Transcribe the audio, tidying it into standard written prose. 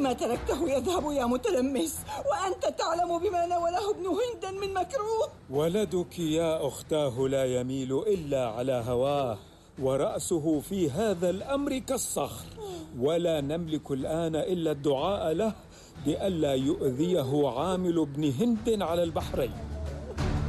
لما تركته يذهب يا متلمس وأنت تعلم بما ناوله ابن هند من مكروه؟ ولدك يا أختاه لا يميل إلا على هواه، ورأسه في هذا الأمر كالصخر، ولا نملك الآن إلا الدعاء له بألا يؤذيه عامل ابن هند على البحرين.